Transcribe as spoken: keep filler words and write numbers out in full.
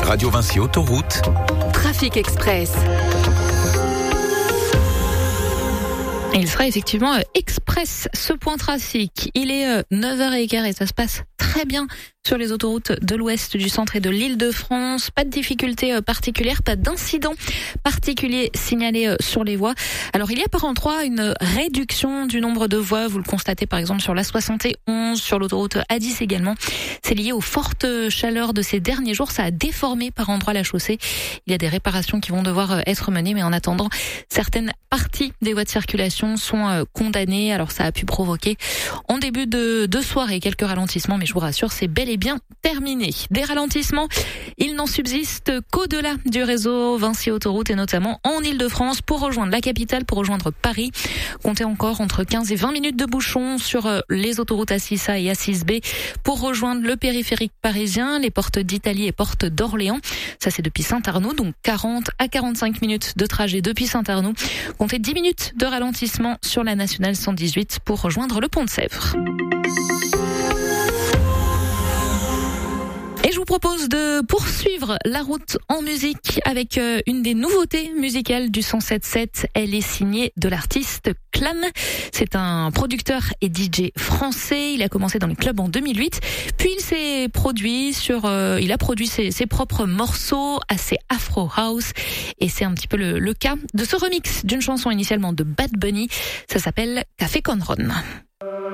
Radio Vinci Autoroute. Trafic Express. Et il sera effectivement express ce point trafic. Il est neuf heures quinze et ça se passe très bien sur les autoroutes de l'ouest, du centre et de l'Île-de-France. Pas de difficultés particulières, pas d'incidents particuliers signalés sur les voies. Alors il y a par endroits une réduction du nombre de voies. Vous le constatez par exemple sur la soixante et onze, sur l'autoroute A dix également. C'est lié aux fortes chaleurs de ces derniers jours. Ça a déformé par endroits la chaussée. Il y a des réparations qui vont devoir être menées, mais en attendant, certaines parties des voies de circulation sont condamnées. Alors ça a pu provoquer en début de, de soirée quelques ralentissements, mais je vous rassure, c'est bel et bien terminé. Des ralentissements, il n'en subsiste qu'au-delà du réseau Vinci Autoroute et notamment en Île-de-France pour rejoindre la capitale, pour rejoindre Paris. Comptez encore entre quinze et vingt minutes de bouchons sur les autoroutes A six A et A six B pour rejoindre le périphérique parisien, les portes d'Italie et portes d'Orléans. Ça c'est depuis Saint-Arnoux, donc quarante à quarante-cinq minutes de trajet depuis Saint-Arnoux. Comptez dix minutes de ralentissement sur la nationale cent dix-huit pour rejoindre le pont de Sèvres. Et je vous propose de poursuivre la route en musique avec une des nouveautés musicales du cent sept sept. Elle est signée de l'artiste Clam. C'est un producteur et D J français. Il a commencé dans les clubs en deux mille huit. Puis il s'est produit sur, euh, il a produit ses, ses propres morceaux assez afro house. Et c'est un petit peu le, le cas de ce remix d'une chanson initialement de Bad Bunny. Ça s'appelle Café con Ron.